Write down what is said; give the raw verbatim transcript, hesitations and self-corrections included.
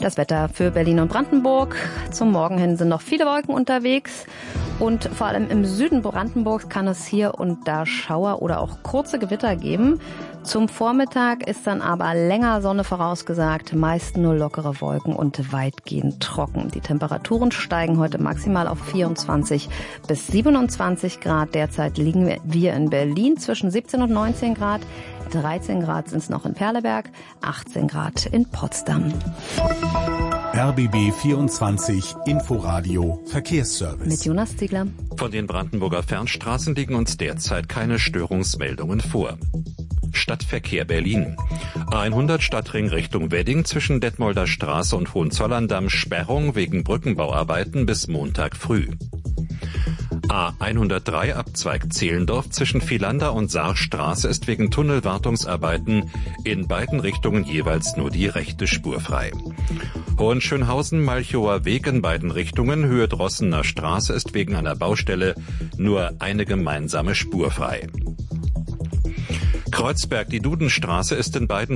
Das Wetter für Berlin und Brandenburg. Zum Morgen hin sind noch viele Wolken unterwegs. Und vor allem im Süden Brandenburgs kann es hier und da Schauer oder auch kurze Gewitter geben. Zum Vormittag ist dann aber länger Sonne vorausgesagt, meist nur lockere Wolken und weitgehend trocken. Die Temperaturen steigen heute maximal auf vierundzwanzig bis siebenundzwanzig Grad. Derzeit liegen wir in Berlin zwischen siebzehn und neunzehn Grad. dreizehn Grad sind es noch in Perleberg, achtzehn Grad in Potsdam. R B B vierundzwanzig Inforadio Verkehrsservice. Mit Jonas Ziegler. Von den Brandenburger Fernstraßen liegen uns derzeit keine Störungsmeldungen vor. Stadtverkehr Berlin. A hundert Stadtring Richtung Wedding zwischen Detmolder Straße und Hohenzollern-Damm Sperrung wegen Brückenbauarbeiten bis Montag früh. A hundertdrei Abzweig Zehlendorf zwischen Vielander und Saarstraße ist wegen Tunnelwartungsarbeiten in beiden Richtungen jeweils nur die rechte Spur frei. Hohenschönhausen-Malchower Weg in beiden Richtungen Höhe Drossener Straße ist wegen einer Baustelle nur eine gemeinsame Spur frei. Kreuzberg, die Dudenstraße ist in beiden